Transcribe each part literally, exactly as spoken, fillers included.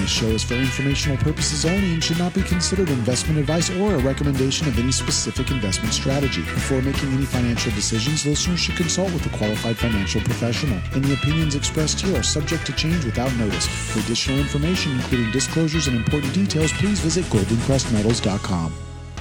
This show is for informational purposes only and should not be considered investment advice or a recommendation of any specific investment strategy. Before making any financial decisions, listeners should consult with a qualified financial professional. Any opinions expressed here are subject to change without notice. For additional information, including disclosures and important details, please visit golden crest metals dot com.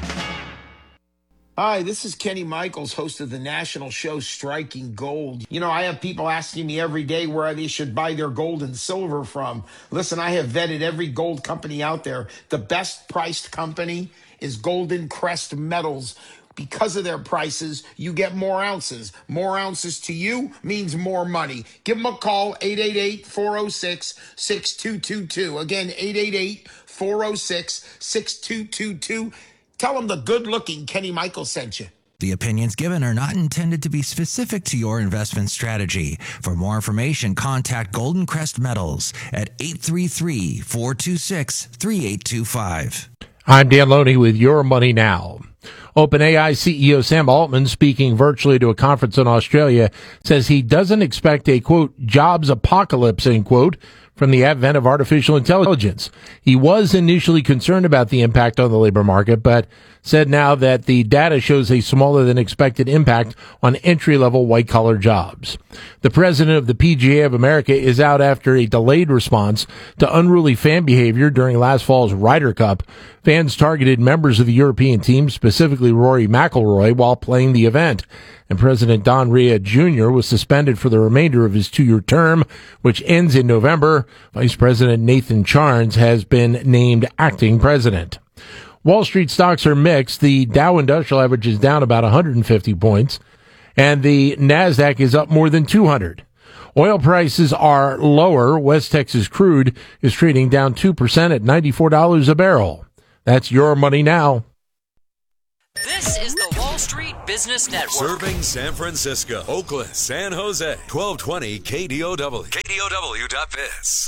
Hi, this is Kenny Michaels, host of the national show Striking Gold. You know, I have people asking me every day where they should buy their gold and silver from. Listen, I have vetted every gold company out there. The best priced company is Golden Crest Metals. Because of their prices, you get more ounces. More ounces to you means more money. Give them a call, eight eight eight, four oh six, six two two two. Again, eight eight eight, four oh six, six two two two. Tell them the good-looking Kenny Michaels sent you. The opinions given are not intended to be specific to your investment strategy. For more information, contact Golden Crest Metals at eight three three, four two six, three eight two five. I'm Dan Loney with Your Money Now. OpenAI C E O Sam Altman, speaking virtually to a conference in Australia, says he doesn't expect a, quote, jobs apocalypse, end quote, from the advent of artificial intelligence. He was initially concerned about the impact on the labor market, but said now that the data shows a smaller than expected impact on entry-level white-collar jobs. The president of the P G A of America is out after a delayed response to unruly fan behavior during last fall's Ryder Cup. Fans targeted members of the European team, specifically Rory McIlroy, while playing the event. And President Don Ria Junior was suspended for the remainder of his two-year term, which ends in November. Vice President Nathan Charnes has been named acting president. Wall Street stocks are mixed. The Dow Industrial Average is down about one hundred fifty points, and the NASDAQ is up more than two hundred. Oil prices are lower. West Texas crude is trading down two percent at ninety-four dollars a barrel. That's Your Money Now. This is the Wall Street Business Network. Serving San Francisco, Oakland, San Jose. twelve twenty K D O W. K D O W dot biz.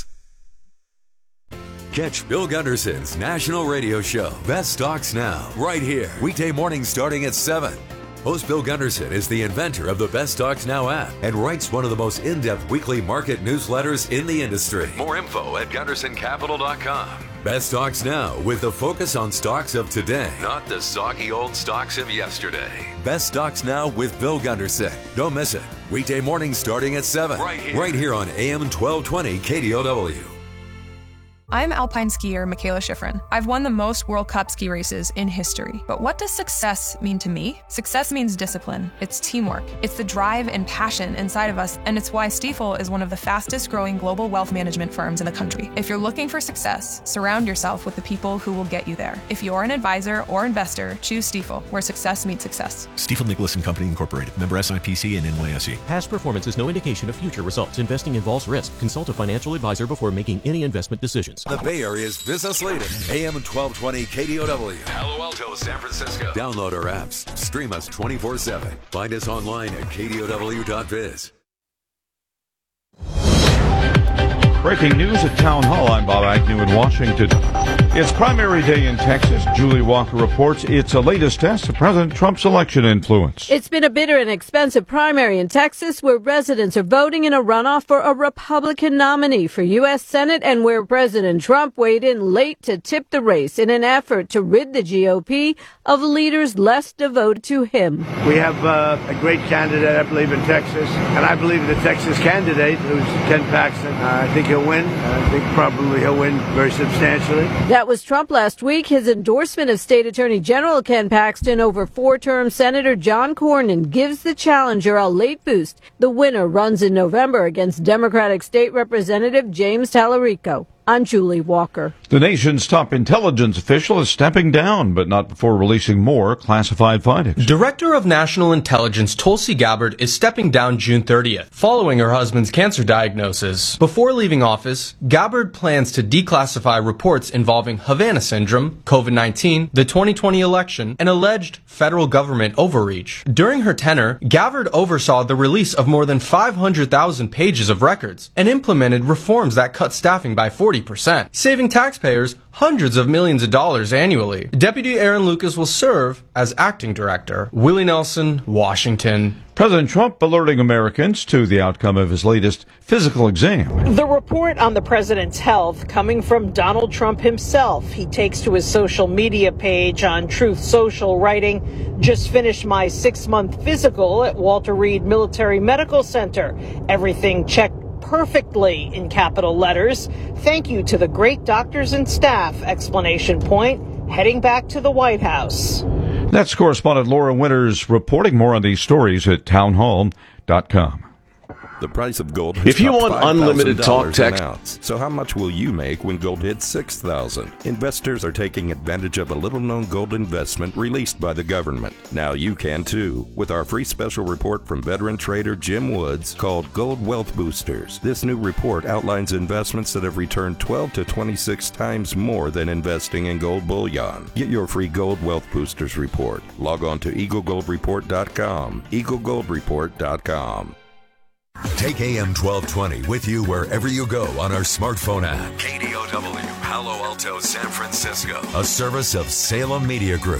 Catch Bill Gunderson's national radio show, Best Stocks Now, right here. Weekday mornings starting at seven. Host Bill Gunderson is the inventor of the Best Stocks Now app and writes one of the most in-depth weekly market newsletters in the industry. More info at gunderson capital dot com. Best Stocks Now, with the focus on stocks of today, not the soggy old stocks of yesterday. Best Stocks Now with Bill Gunderson. Don't miss it. Weekday mornings starting at seven. Right here. Right here on A M twelve twenty K D O W. I'm alpine skier Michaela Schifrin. I've won the most World Cup ski races in history. But what does success mean to me? Success means discipline. It's teamwork. It's the drive and passion inside of us, and it's why Stifel is one of the fastest growing global wealth management firms in the country. If you're looking for success, surround yourself with the people who will get you there. If you're an advisor or investor, choose Stifel, where success meets success. Stifel Nicholas and Company Incorporated. Member S I P C and N Y S E. Past performance is no indication of future results. Investing involves risk. Consult a financial advisor before making any investment decisions. The Bay Area's business leader, A M twelve twenty K D O W. Palo Alto, San Francisco. Download our apps. Stream us twenty-four seven. Find us online at K D O W dot biz. Breaking news at Town Hall. I'm Bob Agnew in Washington. It's primary day in Texas. Julie Walker reports it's a latest test of President Trump's election influence. It's been a bitter and expensive primary in Texas where residents are voting in a runoff for a Republican nominee for U S Senate and where President Trump weighed in late to tip the race in an effort to rid the G O P of leaders less devoted to him. We have uh, a great candidate, I believe, in Texas, and I believe the Texas candidate, who's Ken Paxton, uh, I think he'll win. I think probably he'll win very substantially. That was Trump last week. His endorsement of State Attorney General Ken Paxton over four-term Senator John Cornyn gives the challenger a late boost. The winner runs in November against Democratic State Representative James Tallarico. I'm Julie Walker. The nation's top intelligence official is stepping down, but not before releasing more classified findings. Director of National Intelligence Tulsi Gabbard is stepping down June thirtieth, following her husband's cancer diagnosis. Before leaving office, Gabbard plans to declassify reports involving Havana syndrome, COVID nineteen, the twenty twenty election, and alleged federal government overreach. During her tenure, Gabbard oversaw the release of more than five hundred thousand pages of records and implemented reforms that cut staffing by forty forty percent, saving taxpayers hundreds of millions of dollars annually. Deputy Aaron Lucas will serve as acting director. Willie Nelson, Washington. President Trump alerting Americans to the outcome of his latest physical exam. The report on the president's health coming from Donald Trump himself. He takes to his social media page on Truth Social, writing, "Just finished my six-month physical at Walter Reed Military Medical Center. Everything checked perfectly," in capital letters. "Thank you to the great doctors and staff," exclamation point, heading back to the White House. That's correspondent Laura Winters reporting. More on these stories at townhall dot com. The price of gold has If you want topped unlimited talk, five thousand dollars text- an ounce. So how much will you make when gold hits six thousand dollars? Investors are taking advantage of a little-known gold investment released by the government. Now you can too, with our free special report from veteran trader Jim Woods called Gold Wealth Boosters. This new report outlines investments that have returned twelve to twenty-six times more than investing in gold bullion. Get your free Gold Wealth Boosters report. Log on to eagle gold report dot com. eagle gold report dot com. Take A M twelve twenty with you wherever you go on our smartphone app. K D O W, Palo Alto, San Francisco. A service of Salem Media Group.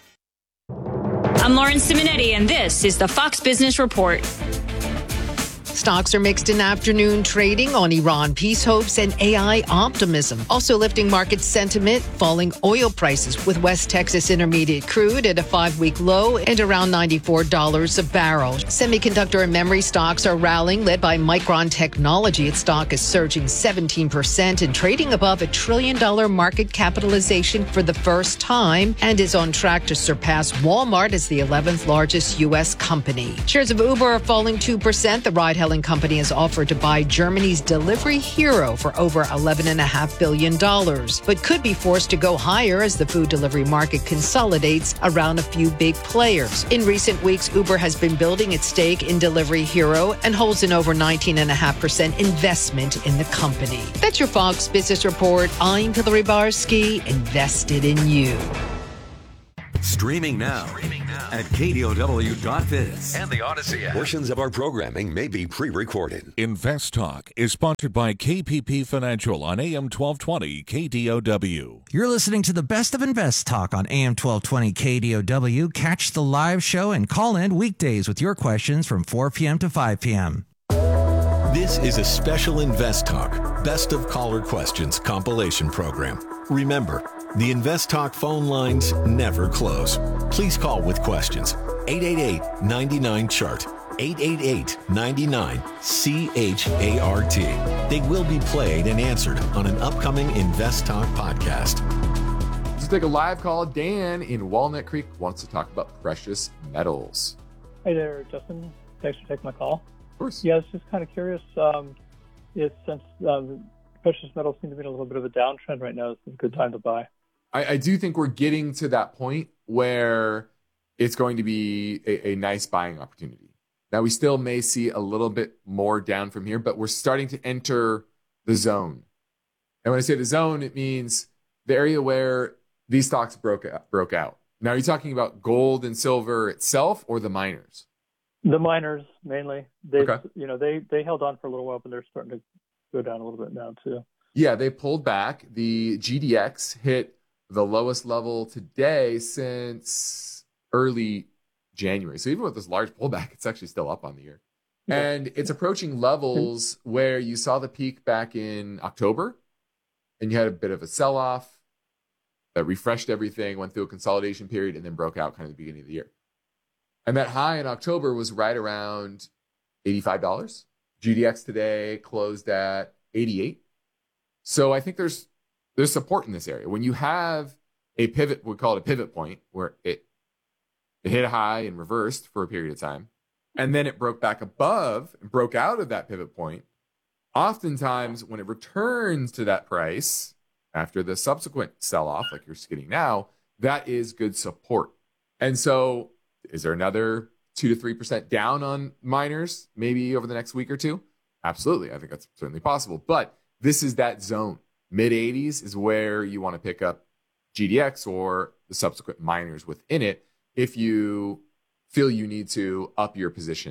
I'm Lauren Simonetti, and this is the Fox Business Report. Stocks are mixed in afternoon trading on Iran peace hopes and A I optimism. Also lifting market sentiment, falling oil prices with West Texas Intermediate crude at a five-week low and around ninety-four dollars a barrel. Semiconductor and memory stocks are rallying, led by Micron Technology. Its stock is surging seventeen percent and trading above a trillion dollar market capitalization for the first time and is on track to surpass Walmart as the eleventh largest U S company. Shares of Uber are falling two percent. The ride-hailing company has offered to buy Germany's Delivery Hero for over eleven point five billion dollars, but could be forced to go higher as the food delivery market consolidates around a few big players. In recent weeks, Uber has been building its stake in Delivery Hero and holds an over nineteen point five percent investment in the company. That's your Fox Business Report. I'm Hillary Barsky, invested in you. Streaming now, Streaming now. at K D O W dot biz and the Odyssey app. Portions of our programming may be pre-recorded. Invest Talk is sponsored by K P P Financial on A M twelve twenty K D O W. You're listening to the best of Invest Talk on A M twelve twenty K D O W. Catch the live show and call in weekdays with your questions from four p.m. to five p.m. This is a special Invest Talk Best of Caller Questions compilation program. Remember, the Invest Talk phone lines never close. Please call with questions. eight eight eight, nine nine, C H A R T. eight eight eight, nine nine, C H A R T. They will be played and answered on an upcoming Invest Talk podcast. Let's take a live call. Dan in Walnut Creek wants to talk about precious metals. Hey there, Justin. Thanks for taking my call. Of course. Yeah, I was just kind of curious. Um, if since um, precious metals seem to be in a little bit of a downtrend right now, it's a good time to buy. I, I do think we're getting to that point where it's going to be a, a nice buying opportunity. Now, we still may see a little bit more down from here, but we're starting to enter the zone. And when I say the zone, it means the area where these stocks broke out. Broke out. Now, are you talking about gold and silver itself or the miners? The miners, mainly. They, okay. You know, they, they held on for a little while, but they're starting to go down a little bit now, too. Yeah, they pulled back. The G D X hit the lowest level today since early January. So even with this large pullback, it's actually still up on the year. Yeah. And it's approaching levels where you saw the peak back in October, and you had a bit of a sell-off that refreshed everything, went through a consolidation period, and then broke out kind of at the beginning of the year. And that high in October was right around eighty-five dollars. G D X today closed at eighty-eight. So I think there's there's support in this area. When you have a pivot, we call it a pivot point, where it, it hit a high and reversed for a period of time, and then it broke back above and broke out of that pivot point. Oftentimes, when it returns to that price after the subsequent sell-off, like you're getting now, that is good support. And so is there another two to three percent down on miners maybe over the next week or two? Absolutely. I think that's certainly possible. But this is that zone. mid eighties is where you want to pick up G D X or the subsequent miners within it if you feel you need to up your position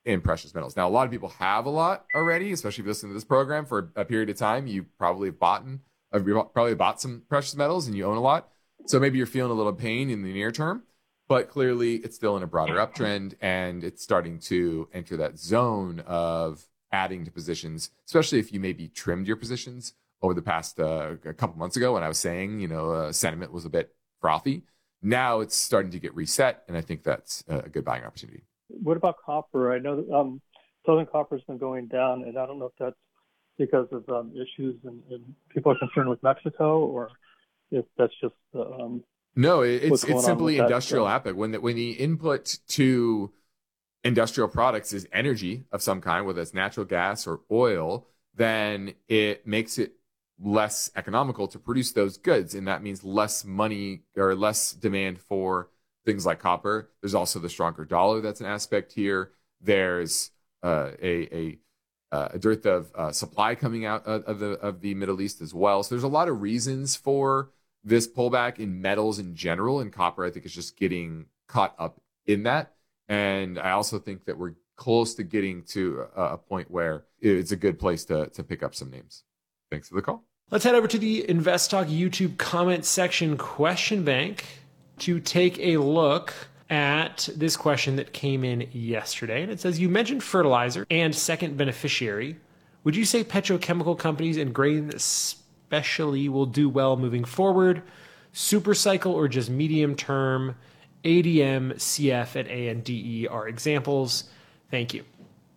in precious metals. Now, a lot of people have a lot already, especially if you listen to this program for a period of time. You probably have bought, uh, probably bought some precious metals and you own a lot. So maybe you're feeling a little pain in the near term, but clearly it's still in a broader uptrend and it's starting to enter that zone of adding to positions, especially if you maybe trimmed your positions over the past uh, a couple months ago when I was saying, you know, uh, sentiment was a bit frothy. Now it's starting to get reset, and I think that's a good buying opportunity. What about copper? I know that um, Southern Copper's been going down, and I don't know if that's because of um, issues and, and people are concerned with Mexico, or if that's just um, no, it's it's simply industrial that, output. When the, when the input to industrial products is energy of some kind, whether it's natural gas or oil, then it makes it less economical to produce those goods, and that means less money or less demand for things like copper. There's also the stronger dollar that's an aspect here. There's uh, a a, uh, a dearth of uh, supply coming out of, of the of the Middle East as well. So there's a lot of reasons for this pullback in metals in general, and copper I think is just getting caught up in that. And I also think that we're close to getting to a, a point where it's a good place to to pick up some names. Thanks for the call. Let's head over to the InvestTalk YouTube comment section question bank to take a look at this question that came in yesterday. And it says, you mentioned fertilizer and second beneficiary. Would you say petrochemical companies and grain especially will do well moving forward? Super cycle or just medium term? A D M, C F, and A N D E are examples. Thank you.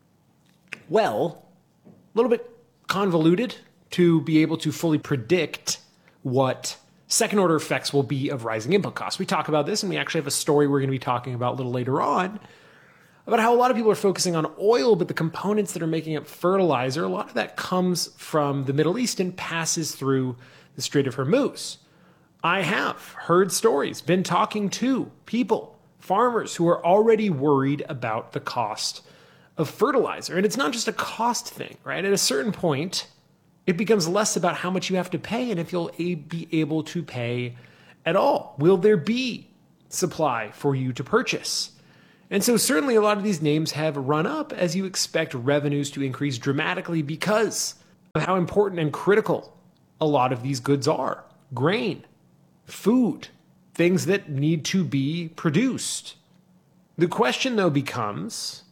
Well, a little bit convoluted to be able to fully predict what second order effects will be of rising input costs. We talk about this, and we actually have a story we're going to be talking about a little later on about how a lot of people are focusing on oil, but the components that are making up fertilizer, a lot of that comes from the Middle East and passes through the Strait of Hormuz. I have heard stories, been talking to people, farmers who are already worried about the cost of fertilizer. And it's not just a cost thing, right? At a certain point, it becomes less about how much you have to pay and if you'll be able to pay at all. Will there be supply for you to purchase? And so certainly a lot of these names have run up as you expect revenues to increase dramatically because of how important and critical a lot of these goods are. Grain, food, things that need to be produced. The question, though, becomes,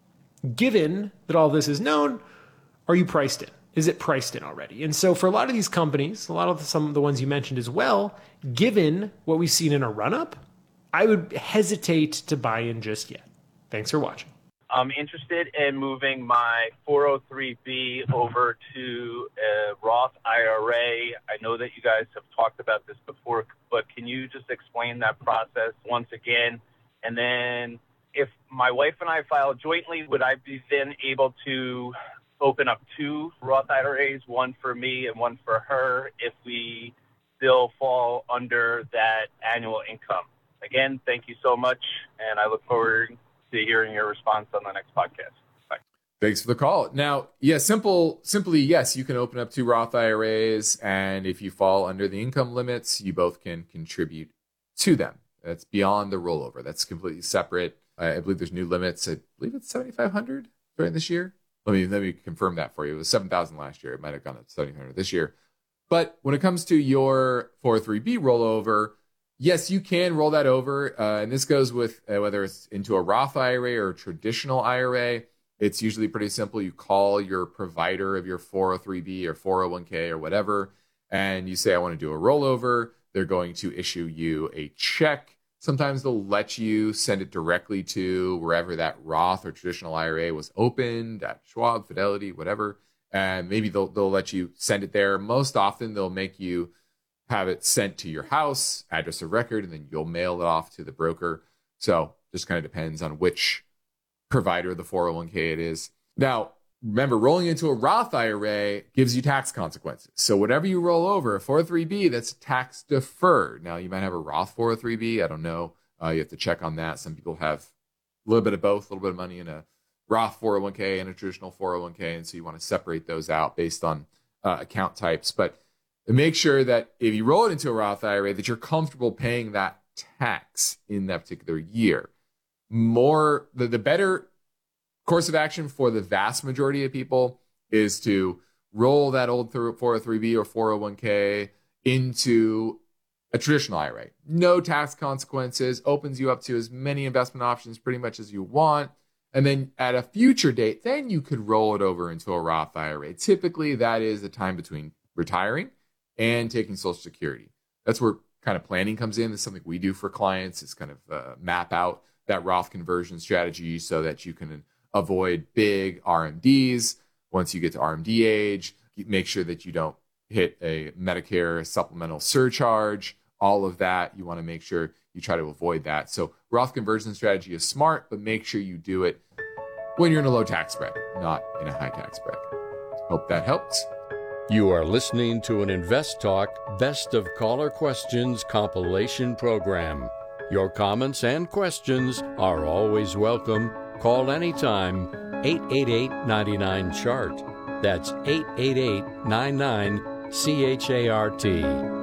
given that all this is known, are you priced in? Is it priced in already? And so for a lot of these companies, a lot of the, some of the ones you mentioned as well, given what we've seen in a run-up, I would hesitate to buy in just yet. Thanks for watching. I'm interested in moving my four oh three B over to a Roth I R A. I know that you guys have talked about this before, but can you just explain that process once again? And then if my wife and I file jointly, would I be then able to open up two Roth I R As, one for me and one for her, if we still fall under that annual income? Again, thank you so much, and I look forward to hearing your response on the next podcast. Bye. Thanks for the call. Now, yeah, simple, simply, yes, you can open up two Roth I R As, and if you fall under the income limits, you both can contribute to them. That's beyond the rollover. That's completely separate. I, I believe there's new limits. I believe it's seventy-five hundred during this year. Let me let me confirm that for you. It was seven thousand last year. It might have gone up to seventy-five hundred this year. But when it comes to your four oh three B rollover, yes, you can roll that over. Uh, and this goes with uh, whether it's into a Roth I R A or a traditional I R A. It's usually pretty simple. You call your provider of your four oh three B or four oh one K or whatever, and you say, I want to do a rollover. They're going to issue you a check. Sometimes they'll let you send it directly to wherever that Roth or traditional I R A was opened, at Schwab, Fidelity, whatever. And maybe they'll they'll let you send it there. Most often they'll make you have it sent to your house, address of record, and then you'll mail it off to the broker. So just kind of depends on which provider of the four oh one K it is. Now, remember, rolling into a Roth I R A gives you tax consequences. So whatever you roll over, a four oh three B, that's tax deferred. Now, you might have a Roth four oh three B. I don't know. Uh, you have to check on that. Some people have a little bit of both, a little bit of money in a Roth four oh one K and a traditional four oh one K. And so you want to separate those out based on uh, account types. But make sure that if you roll it into a Roth I R A, that you're comfortable paying that tax in that particular year. More, the, the better Course of action for the vast majority of people is to roll that old four oh three b or four oh one k into a traditional I R A. No tax consequences, opens you up to as many investment options pretty much as you want. And then at a future date, then you could roll it over into a Roth I R A. Typically, that is the time between retiring and taking Social Security. That's where kind of planning comes in. It's something we do for clients. It's kind of uh, map out that Roth conversion strategy so that you can avoid big R M Ds. Once you get to R M D age, make sure that you don't hit a Medicare supplemental surcharge. All of that, you want to make sure you try to avoid that. So Roth conversion strategy is smart, but make sure you do it when you're in a low tax bracket, not in a high tax bracket. Hope that helps. You are listening to an Invest Talk Best of Caller Questions compilation program. Your comments and questions are always welcome. Call anytime, eight eight eight, nine nine, C H A R T. That's eight eight eight, nine nine, C H A R T.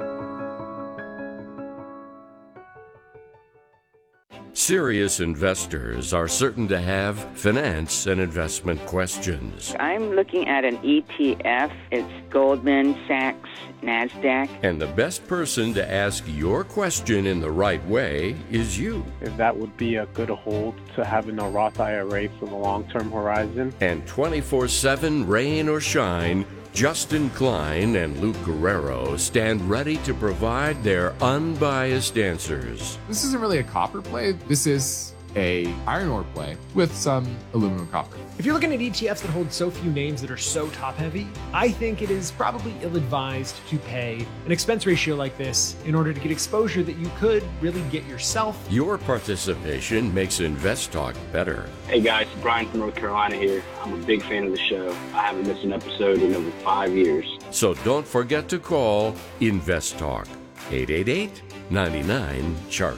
Serious investors are certain to have finance and investment questions. I'm looking at an E T F. It's Goldman Sachs NASDAQ. And the best person to ask your question in the right way is you. If that would be a good hold to have in a Roth I R A for the long-term horizon. And twenty-four seven, rain or shine, Justin Klein and Luke Guerrero stand ready to provide their unbiased answers. This isn't really a copper play. This is a iron ore play with some aluminum copper. If you're looking at E T Fs that hold so few names that are so top heavy, I think it is probably ill-advised to pay an expense ratio like this in order to get exposure that you could really get yourself. Your participation makes Invest Talk better. Hey guys, Brian from North Carolina here. I'm a big fan of the show. I haven't missed an episode in over five years. So don't forget to call Invest Talk, eight eight eight, nine nine, C H A R T.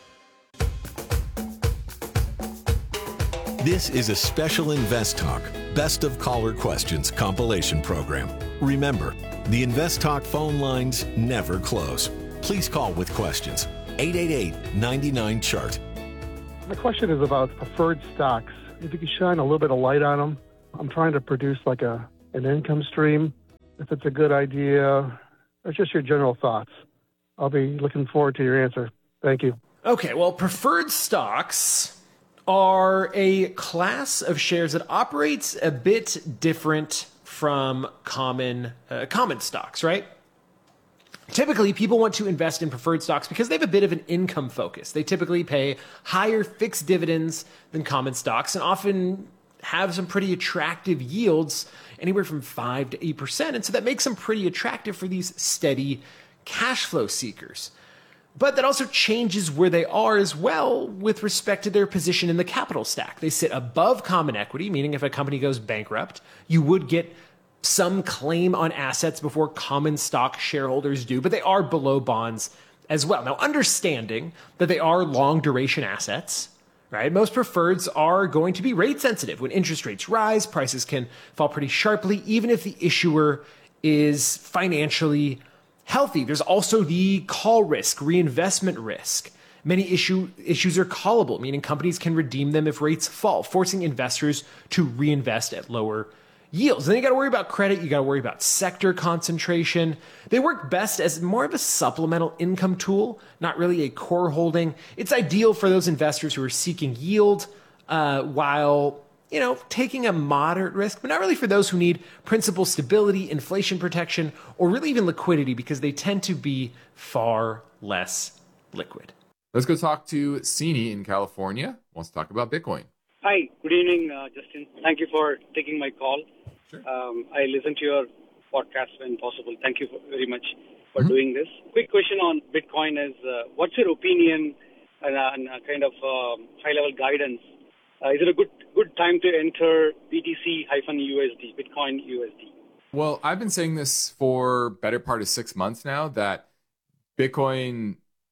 This is a special Invest Talk Best of Caller Questions compilation program. Remember, the Invest Talk phone lines never close. Please call with questions. eight eight eight, nine nine, C H A R T. My question is about preferred stocks. If you could shine a little bit of light on them. I'm trying to produce like a an income stream. If it's a good idea, or just your general thoughts. I'll be looking forward to your answer. Thank you. Okay, well, preferred stocks are a class of shares that operates a bit different from common uh, common stocks, right? Typically, people want to invest in preferred stocks because they have a bit of an income focus. They typically pay higher fixed dividends than common stocks and often have some pretty attractive yields, anywhere from five to eight percent. And so that makes them pretty attractive for these steady cash flow seekers. But that also changes where they are as well with respect to their position in the capital stack. They sit above common equity, meaning if a company goes bankrupt, you would get some claim on assets before common stock shareholders do, but they are below bonds as well. Now, understanding that they are long duration assets, right? Most preferreds are going to be rate sensitive. When interest rates rise, prices can fall pretty sharply, even if the issuer is financially healthy. There's also the call risk, reinvestment risk. Many issue, issues are callable, meaning companies can redeem them if rates fall, forcing investors to reinvest at lower yields. Then you got to worry about credit. You got to worry about sector concentration. They work best as more of a supplemental income tool, not really a core holding. It's ideal for those investors who are seeking yield uh, while you know, taking a moderate risk, but not really for those who need principal stability, inflation protection, or really even liquidity because they tend to be far less liquid. Let's go talk to Sini in California. Wants to talk about Bitcoin. Hi, good evening, uh, Justin. Thank you for taking my call. Sure. Um, I listen to your podcast when possible. Thank you for, very much for Mm-hmm. doing this. Quick question on Bitcoin is, uh, what's your opinion and, uh, and uh, kind of um, high-level guidance? Uh, is it a good good time to enter B T C U S D, Bitcoin U S D? Well, I've been saying this for better part of six months now that Bitcoin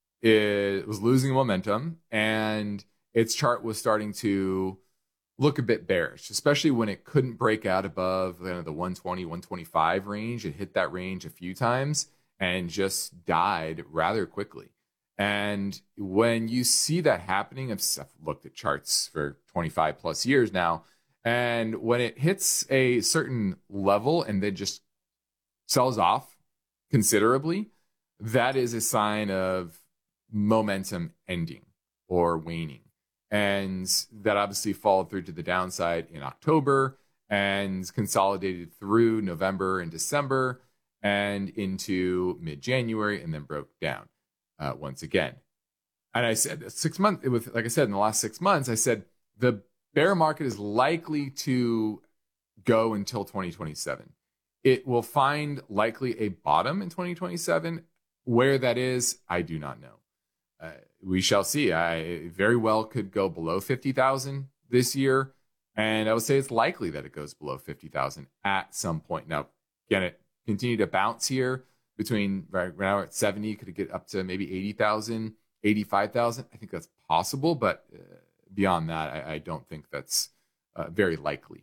is, was losing momentum and its chart was starting to look a bit bearish, especially when it couldn't break out above you know, the one twenty, one twenty-five range. It hit that range a few times and just died rather quickly. And when you see that happening, I've looked at charts for twenty-five plus years now, And when it hits a certain level and then just sells off considerably, that is a sign of momentum ending or waning. And that obviously followed through to the downside in October and consolidated through November and December and into mid-January, and then broke down uh, once again. And I said six months, it was, like I said, in the last six months, I said the bear market is likely to go until twenty twenty-seven. It will find likely a bottom in twenty twenty-seven. Where that is, I do not know. Uh, we shall see. I very well could go below fifty thousand this year. And I would say it's likely that it goes below fifty thousand at some point. Now, again, it continue to bounce here between right now we're at seventy, could it get up to maybe eighty thousand, eighty-five thousand? I think that's possible, but uh, beyond that, I, I don't think that's uh, very likely.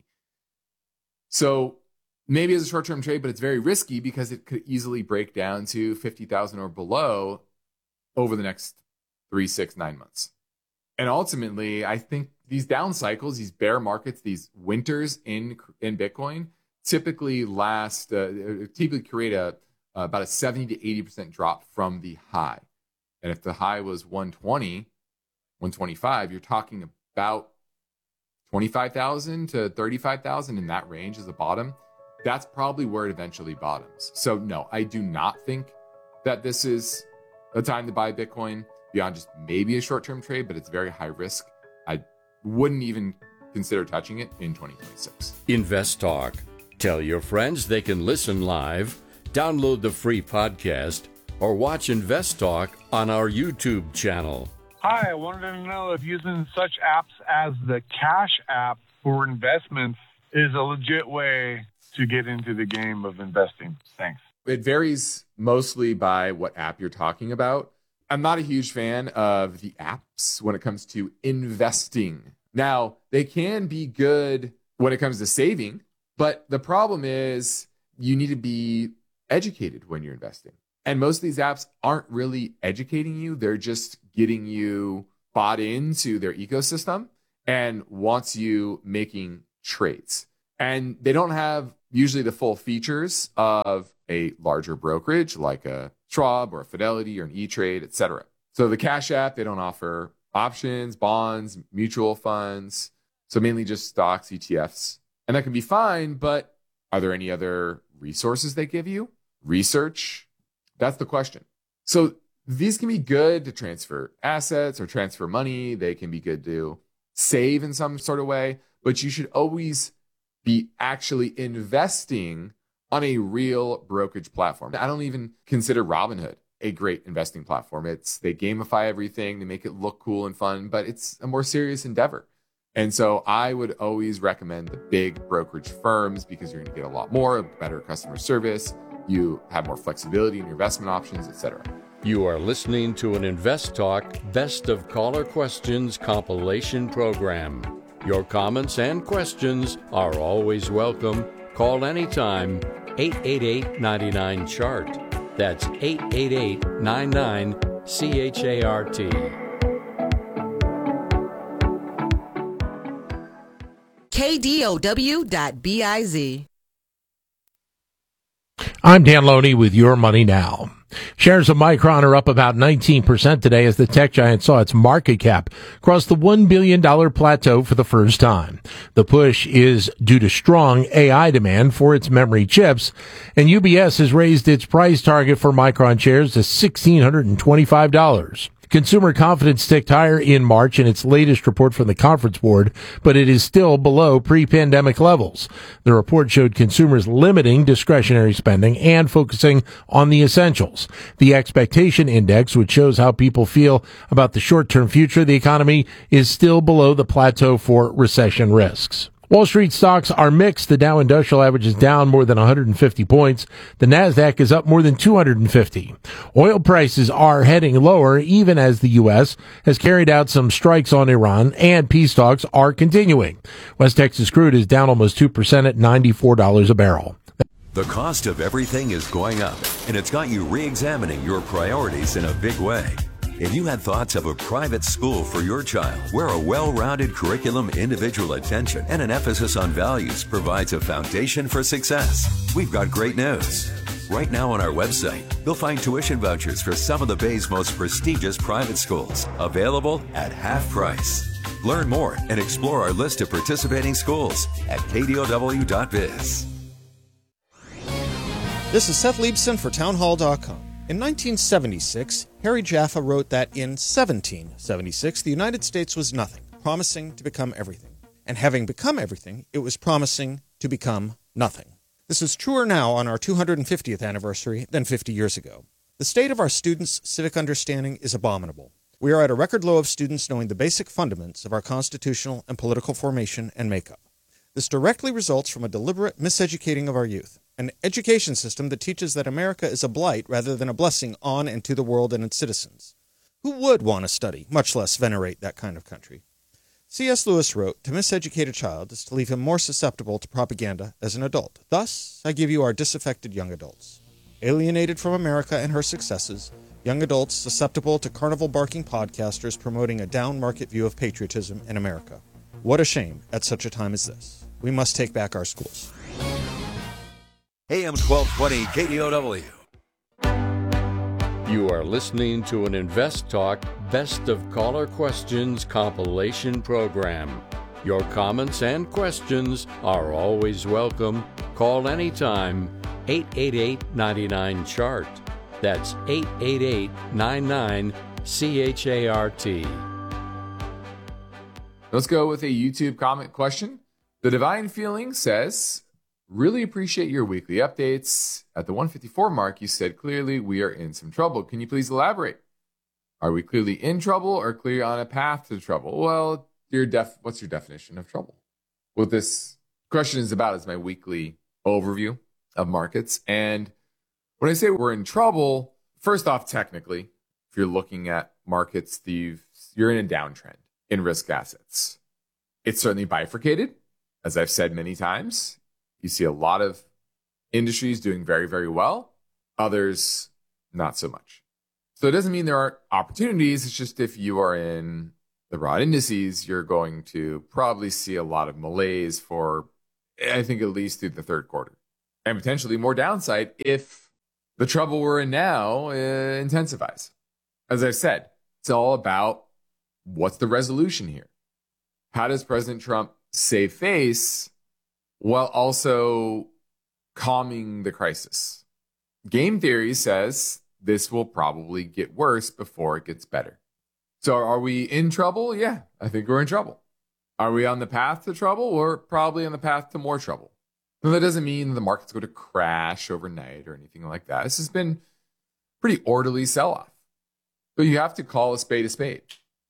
So maybe as a short-term trade, but it's very risky because it could easily break down to fifty thousand or below over the next three, six, nine months. And ultimately, I think these down cycles, these bear markets, these winters in in Bitcoin typically last, uh, typically create a uh, about a seventy to eighty percent drop from the high. And if the high was one twenty, one twenty-five, you're talking about twenty-five thousand to thirty-five thousand in that range as a bottom. That's probably where it eventually bottoms. So no, I do not think that this is a time to buy Bitcoin beyond just maybe a short-term trade, but it's very high risk. I wouldn't even consider touching it in twenty twenty-six. Invest Talk. Tell your friends they can listen live, download the free podcast, or watch Invest Talk on our YouTube channel. Hi, I wanted to know if using such apps as the Cash App for investments is a legit way to get into the game of investing. Thanks. It varies mostly by what app you're talking about. I'm not a huge fan of the apps when it comes to investing. Now, they can be good when it comes to saving, but the problem is you need to be educated when you're investing. And most of these apps aren't really educating you. They're just getting you bought into their ecosystem and wants you making trades. And they don't have usually the full features of a larger brokerage like a Schwab or a Fidelity or an E-Trade, et cetera. So the Cash App, they don't offer options, bonds, mutual funds. So mainly just stocks, E T Fs. And that can be fine, but are there any other resources they give you? Research? That's the question. So these can be good to transfer assets or transfer money. They can be good to save in some sort of way, but you should always be actually investing on a real brokerage platform. I don't even consider Robinhood a great investing platform. It's they gamify everything, they make it look cool and fun, but it's a more serious endeavor. And so I would always recommend the big brokerage firms because you're going to get a lot more, better customer service. You have more flexibility in your investment options, et cetera. You are listening to an Invest Talk Best of Caller Questions compilation program. Your comments and questions are always welcome. Call anytime, eight eight eight, nine nine, C H A R T. That's eight eight eight, nine nine, C H A R T. K D O W dot B I Z. I'm Dan Loney with Your Money Now. Shares of Micron are up about nineteen percent today as the tech giant saw its market cap cross the one billion dollars plateau for the first time. The push is due to strong A I demand for its memory chips, and U B S has raised its price target for Micron shares to one thousand six hundred twenty-five dollars. Consumer confidence ticked higher in March in its latest report from the Conference Board, but it is still below pre-pandemic levels. The report showed consumers limiting discretionary spending and focusing on the essentials. The expectation index, which shows how people feel about the short-term future of the economy, is still below the plateau for recession risks. Wall Street stocks are mixed. The Dow Industrial Average is down more than one hundred fifty points. The Nasdaq is up more than two hundred fifty. Oil prices are heading lower even as the U S has carried out some strikes on Iran, and peace talks are continuing. West Texas crude is down almost two percent at ninety-four dollars a barrel. The cost of everything is going up, and it's got you re-examining your priorities in a big way. If you had thoughts of a private school for your child, where a well-rounded curriculum, individual attention, and an emphasis on values provides a foundation for success, we've got great news. Right now on our website, you'll find tuition vouchers for some of the Bay's most prestigious private schools, available at half price. Learn more and explore our list of participating schools at K D O W dot biz. This is Seth Leibson for townhall dot com. In nineteen seventy-six, Harry Jaffa wrote that in seventeen seventy-six, the United States was nothing, promising to become everything. And having become everything, it was promising to become nothing. This is truer now on our two hundred fiftieth anniversary than fifty years ago. The state of our students' civic understanding is abominable. We are at a record low of students knowing the basic fundaments of our constitutional and political formation and makeup. This directly results from a deliberate miseducating of our youth, an education system that teaches that America is a blight rather than a blessing on and to the world and its citizens. Who would want to study, much less venerate that kind of country? C S Lewis wrote, to miseducate a child is to leave him more susceptible to propaganda as an adult. Thus, I give you our disaffected young adults. Alienated from America and her successes, young adults susceptible to carnival-barking podcasters promoting a down-market view of patriotism in America. What a shame at such a time as this. We must take back our schools. A M twelve twenty K D O W. You are listening to an Invest Talk Best of Caller Questions compilation program. Your comments and questions are always welcome. Call anytime, eight eight eight, nine nine, C H A R T. That's eight eight eight, nine nine, C H A R T. Let's go with a YouTube comment question. The Divine Feeling says, really appreciate your weekly updates. At the one fifty-four mark, you said clearly we are in some trouble. Can you please elaborate? Are we clearly in trouble or clearly on a path to trouble? Well, your def- what's your definition of trouble? What this question is about is my weekly overview of markets. And when I say we're in trouble, first off, technically, if you're looking at markets, Steve, you're in a downtrend in risk assets. It's certainly bifurcated, as I've said many times. You see a lot of industries doing very, very well, others not so much. So it doesn't mean there aren't opportunities. It's just if you are in the raw indices, you're going to probably see a lot of malaise for, I think, at least through the third quarter. And potentially more downside if the trouble we're in now uh, intensifies. As I've said, it's all about what's the resolution here? How does President Trump save face while also calming the crisis? Game theory says this will probably get worse before it gets better. So are we in trouble? Yeah, I think we're in trouble. Are we on the path to trouble? We're probably on the path to more trouble. Now, that doesn't mean the market's going to crash overnight or anything like that. This has been pretty orderly sell-off. But you have to call a spade a spade.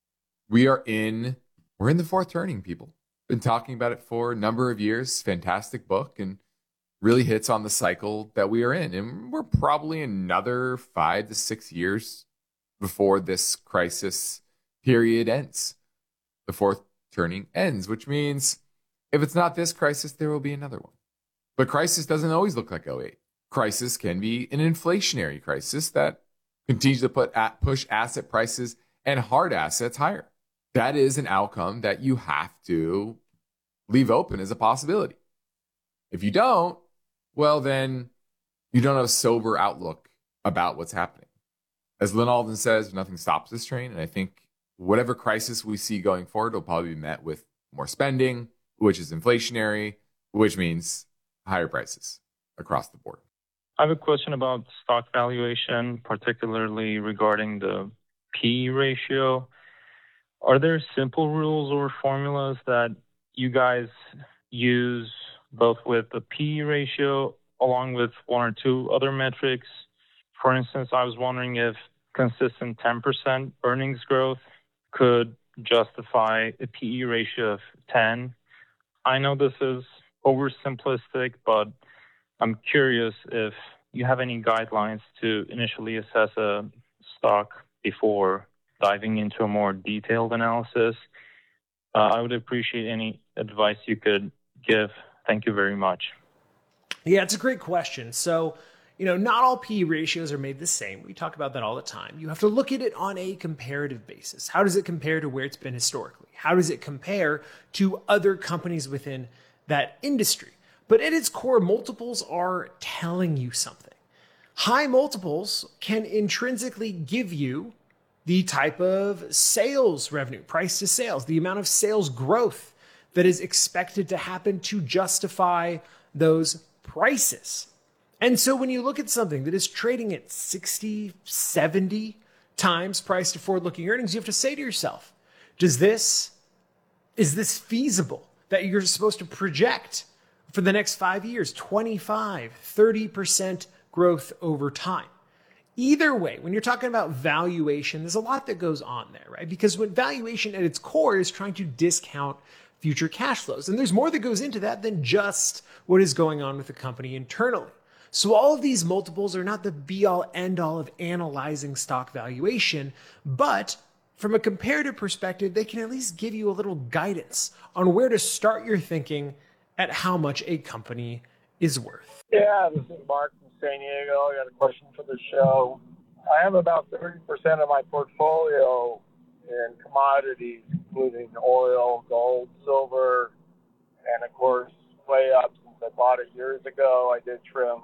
We are in, we're in the fourth turning, people. Been talking about it for a number of years. Fantastic book and really hits on the cycle that we are in. And we're probably another five to six years before this crisis period ends. The fourth turning ends, which means if it's not this crisis, there will be another one. But crisis doesn't always look like oh eight. Crisis can be an inflationary crisis that continues to put at, push asset prices and hard assets higher. That is an outcome that you have to leave open as a possibility. If you don't, well, then you don't have a sober outlook about what's happening. As Lynn Alden says, nothing stops this train. And I think whatever crisis we see going forward will probably be met with more spending, which is inflationary, which means higher prices across the board. I have a question about stock valuation, particularly regarding the P E ratio. Are there simple rules or formulas that you guys use both with the P E ratio along with one or two other metrics? For instance, I was wondering if consistent ten percent earnings growth could justify a P E ratio of ten. I know this is oversimplistic, but I'm curious if you have any guidelines to initially assess a stock before diving into a more detailed analysis. Uh, I would appreciate any advice you could give. Thank you very much. Yeah, it's a great question. So you know, not all P E ratios are made the same. We talk about that all the time. You have to look at it on a comparative basis. How does it compare to where it's been historically? How does it compare to other companies within that industry? But at its core, multiples are telling you something. High multiples can intrinsically give you the type of sales revenue, price to sales, the amount of sales growth that is expected to happen to justify those prices. And so when you look at something that is trading at sixty, seventy times price to forward-looking earnings, you have to say to yourself, does this, is this feasible that you're supposed to project for the next five years, twenty-five, thirty percent growth over time? Either way, when you're talking about valuation, there's a lot that goes on there, right? Because when valuation at its core is trying to discount future cash flows. And there's more that goes into that than just what is going on with the company internally. So all of these multiples are not the be-all, end-all of analyzing stock valuation, but from a comparative perspective, they can at least give you a little guidance on where to start your thinking at how much a company is worth. Yeah, this is Mark from San Diego. I got a question for the show. I have about thirty percent of my portfolio in commodities, including oil, gold, silver, and of course, way up since I bought it years ago. I did trim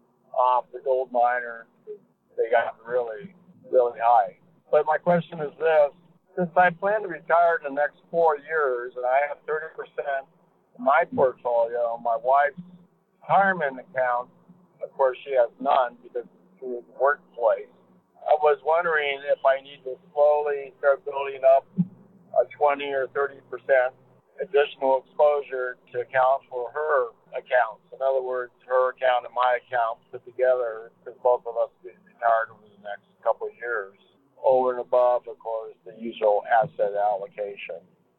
off the gold miners. They got really, really high. But my question is this. Since I plan to retire in the next four years, and I have thirty percent of my portfolio, my wife's retirement account, of course, she has none because it's through the workplace. I was wondering if I need to slowly start building up a twenty or thirty percent additional exposure to account for her accounts. In other words, her account and my account put together, because both of us will be retired over the next couple of years, over and above, of course, the usual asset allocation.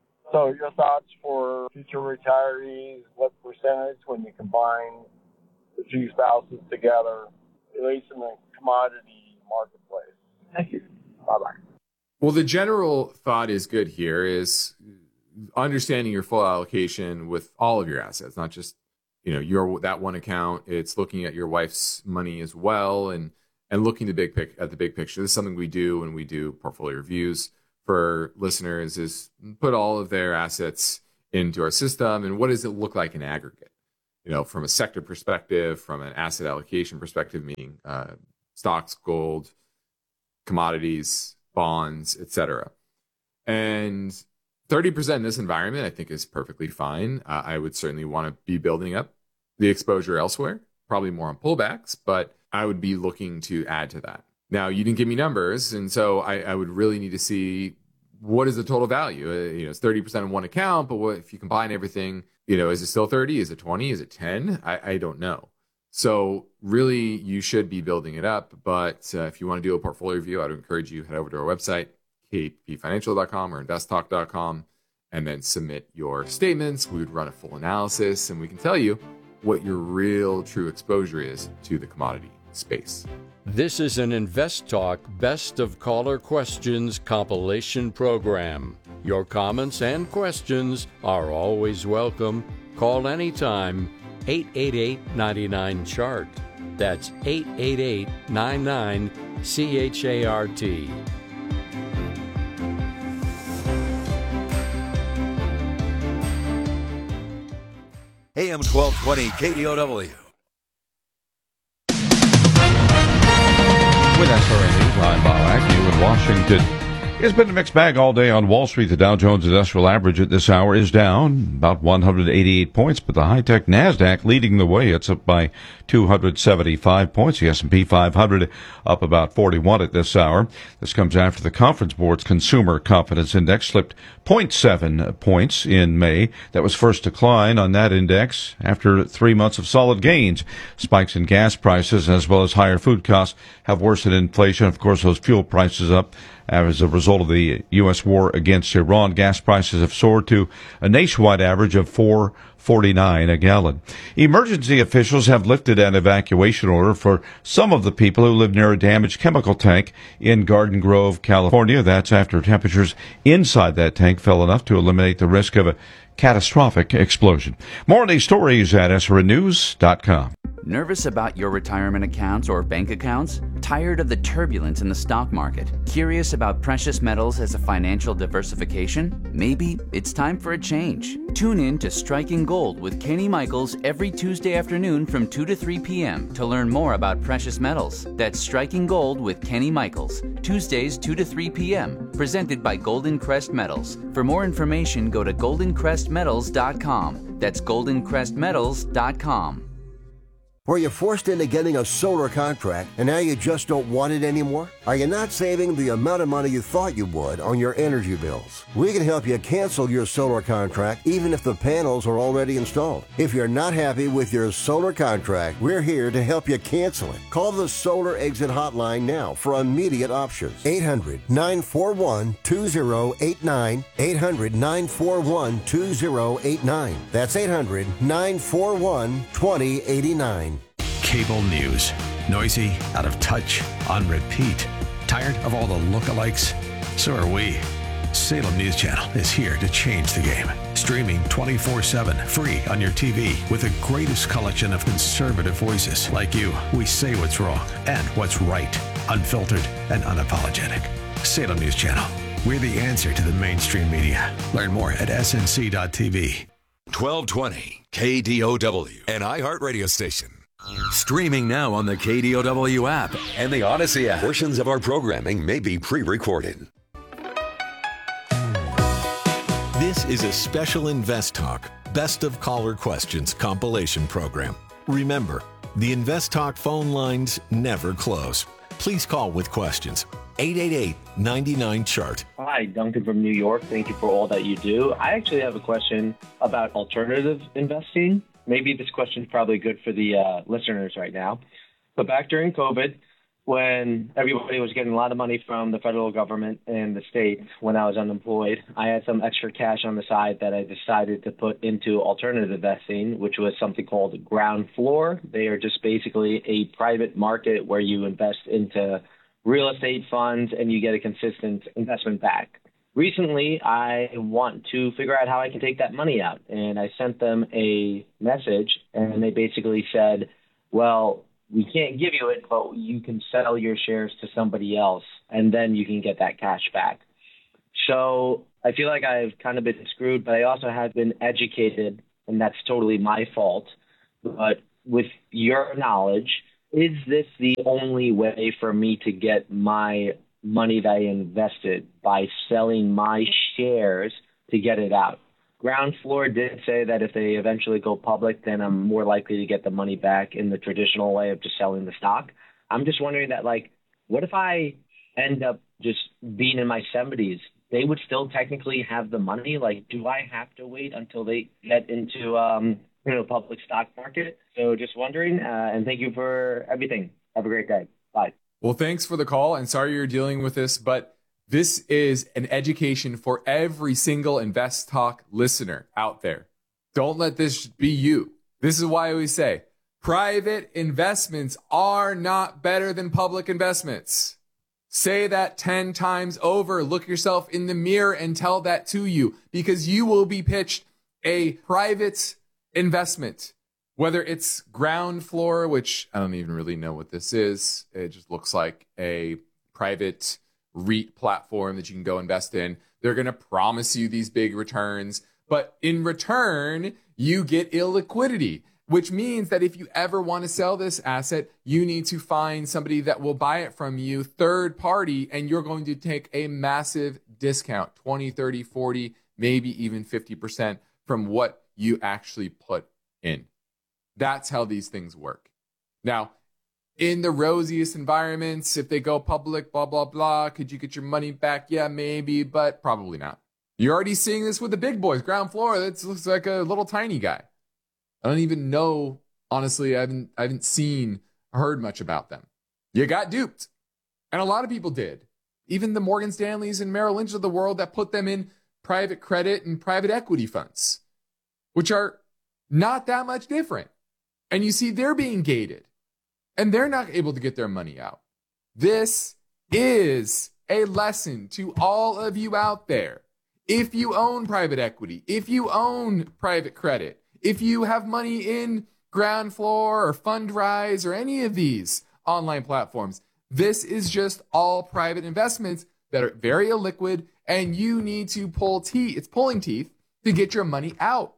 So your thoughts for future retirees, what percentage when you combine the two spouses together, at least in the commodity marketplace? Thank you. Bye-bye. Well, the general thought is good here is understanding your full allocation with all of your assets, not just, you know, your that one account. It's looking at your wife's money as well and and looking the big pic, at the big picture. This is something we do when we do portfolio reviews for listeners, is put all of their assets into our system and what does it look like in aggregate? You know, from a sector perspective, from an asset allocation perspective, meaning uh, stocks, gold, commodities, bonds, et cetera. And thirty percent in this environment, I think, is perfectly fine. Uh, I would certainly want to be building up the exposure elsewhere, probably more on pullbacks, but I would be looking to add to that. Now, you didn't give me numbers, and so I, I would really need to see what is the total value. Uh, you know, it's thirty percent in one account, but what if you combine everything? You know, is it still thirty? Is it twenty? Is it ten? I, I don't know. So really, you should be building it up. But uh, if you want to do a portfolio review, I'd encourage you head over to our website, k p financial dot com or invest talk dot com, and then submit your statements. We would run a full analysis, and we can tell you what your real true exposure is to the commodity space. This is an Invest Talk Best of Caller Questions compilation program. Your comments and questions are always welcome. Call anytime, eight eight eight, nine nine, C H A R T. That's eight eight eight, nine nine, C H A R T. A M twelve twenty K D O W. With S R N News, I'm Bob Agnew in Washington. It's been a mixed bag all day on Wall Street. The Dow Jones Industrial Average at this hour is down about one hundred eighty-eight points, but the high-tech NASDAQ leading the way. It's up by two hundred seventy-five points. The S and P five hundred up about forty-one at this hour. This comes after the Conference Board's Consumer Confidence Index slipped zero point seven points in May. That was first decline on that index after three months of solid gains. Spikes in gas prices as well as higher food costs have worsened inflation. Of course, those fuel prices up as a result of the U S war against Iran. Gas prices have soared to a nationwide average of four forty-nine a gallon. Emergency officials have lifted an evacuation order for some of the people who live near a damaged chemical tank in Garden Grove, California. That's after temperatures inside that tank fell enough to eliminate the risk of a catastrophic explosion. More on these stories at S R N news dot com. Nervous about your retirement accounts or bank accounts? Tired of the turbulence in the stock market? Curious about precious metals as a financial diversification? Maybe it's time for a change. Tune in to Striking Gold with Kenny Michaels every Tuesday afternoon from two to three p.m. to learn more about precious metals. That's Striking Gold with Kenny Michaels, Tuesdays two to three p.m., presented by Golden Crest Metals. For more information, go to golden crest metals dot com. That's golden crest metals dot com. Were you forced into getting a solar contract and now you just don't want it anymore? Are you not saving the amount of money you thought you would on your energy bills? We can help you cancel your solar contract even if the panels are already installed. If you're not happy with your solar contract, we're here to help you cancel it. Call the Solar Exit Hotline now for immediate options. eight hundred, nine four one, two zero eight nine. eight hundred, nine four one, two zero eight nine. That's eight hundred, nine four one, two zero eight nine. Cable news. Noisy, out of touch, on repeat. Tired of all the lookalikes? So are we. Salem News Channel is here to change the game. Streaming twenty-four seven, free on your T V with the greatest collection of conservative voices like you. We say what's wrong and what's right. Unfiltered and unapologetic. Salem News Channel. We're the answer to the mainstream media. Learn more at S N C dot T V. twelve twenty K D O W, an iHeartRadio station. Streaming now on the K D O W app and the Odyssey app. Portions of our programming may be pre-recorded. This is a special Invest Talk Best of Caller Questions compilation program. Remember, the Invest Talk phone lines never close. Please call with questions. eight eight eight, nine nine, chart. Hi, Duncan from New York. Thank you for all that you do. I actually have a question about alternative investing. Maybe this question is probably good for the uh, listeners right now. But back during COVID, when everybody was getting a lot of money from the federal government and the state when I was unemployed, I had some extra cash on the side that I decided to put into alternative investing, which was something called Ground Floor. They are just basically a private market where you invest into real estate funds and you get a consistent investment back. Recently, I want to figure out how I can take that money out, and I sent them a message, and they basically said, well, we can't give you it, but you can sell your shares to somebody else, and then you can get that cash back. So I feel like I've kind of been screwed, but I also have been educated, and that's totally my fault. But with your knowledge, is this the only way for me to get my money that I invested by selling my shares to get it out? Ground Floor did say that if they eventually go public, then I'm more likely to get the money back in the traditional way of just selling the stock. I'm just wondering that, like, what if I end up just being in my seventies? They would still technically have the money. Like, do I have to wait until they get into, um, you know, public stock market? So just wondering, uh, and thank you for everything. Have a great day. Bye. Well, thanks for the call, and sorry you're dealing with this, but this is an education for every single Invest Talk listener out there. Don't let this be you. This is why we say private investments are not better than public investments. Say that ten times over. Look yourself in the mirror and tell that to you, because you will be pitched a private investment. Whether it's Ground Floor, which I don't even really know what this is. It just looks like a private REIT platform that you can go invest in. They're going to promise you these big returns, but in return, you get illiquidity, which means that if you ever want to sell this asset, you need to find somebody that will buy it from you, third party, and you're going to take a massive discount, twenty, thirty, forty, maybe even fifty percent from what you actually put in. That's how these things work. Now, in the rosiest environments, if they go public, blah, blah, blah, could you get your money back? Yeah, maybe, but probably not. You're already seeing this with the big boys. Ground Floor, that looks like a little tiny guy. I don't even know, honestly, I haven't, I haven't seen, heard much about them. You got duped. And a lot of people did. Even the Morgan Stanleys and Merrill Lynch of the world that put them in private credit and private equity funds, which are not that much different. And you see they're being gated and they're not able to get their money out. This is a lesson to all of you out there. If you own private equity, if you own private credit, if you have money in Ground Floor or Fundrise or any of these online platforms. This is just all private investments that are very illiquid, and you need to pull teeth. It's pulling teeth to get your money out.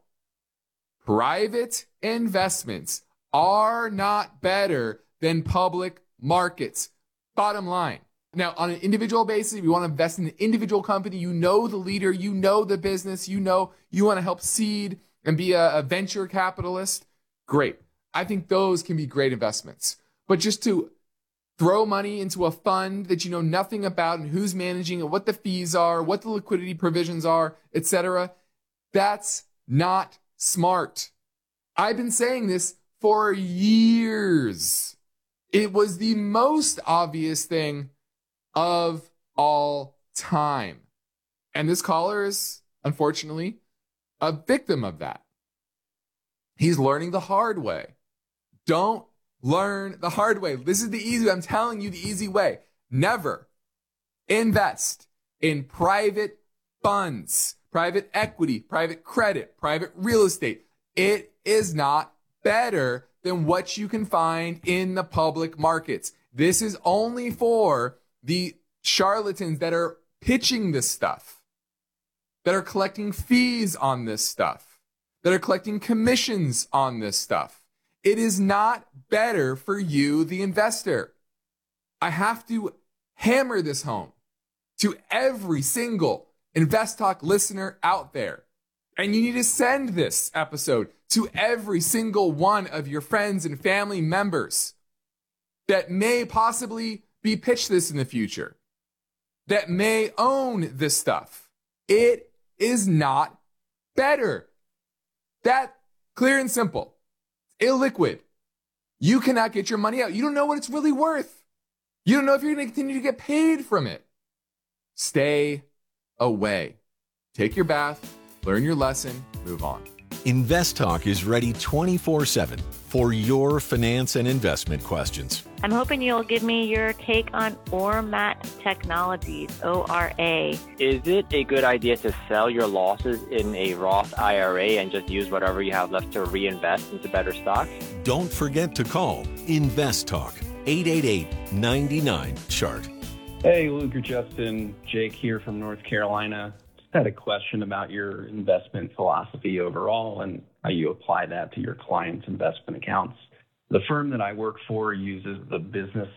Private investments are not better than public markets. Bottom line. Now, on an individual basis, if you want to invest in an individual company, you know the leader, you know the business, you know you want to help seed and be a, a venture capitalist, great. I think those can be great investments. But just to throw money into a fund that you know nothing about and who's managing it, what the fees are, what the liquidity provisions are, et cetera, that's not smart. I've been saying this for years. It was the most obvious thing of all time. And this caller is, unfortunately, a victim of that. He's learning the hard way. Don't learn the hard way. This is the easy way. I'm telling you the easy way. Never invest in private funds, private equity, private credit, private real estate. It is not better than what you can find in the public markets. This is only for the charlatans that are pitching this stuff, that are collecting fees on this stuff, that are collecting commissions on this stuff. It is not better for you, the investor. I have to hammer this home to every single Invest Talk listener out there. And you need to send this episode to every single one of your friends and family members that may possibly be pitched this in the future, that may own this stuff. It is not better. That clear and simple. Illiquid. You cannot get your money out. You don't know what it's really worth. You don't know if you're going to continue to get paid from it. Stay away. Take your bath, learn your lesson, move on. Invest Talk is ready twenty-four seven for your finance and investment questions. I'm hoping you'll give me your take on Ormat Technologies, O R A. Is it a good idea to sell your losses in a Roth I R A and just use whatever you have left to reinvest into better stocks? Don't forget to call Invest Talk, eight eight eight, nine nine, chart. Hey, Luke or Justin, Jake here from North Carolina. Just had a question about your investment philosophy overall and how you apply that to your clients' investment accounts. The firm that I work for uses the business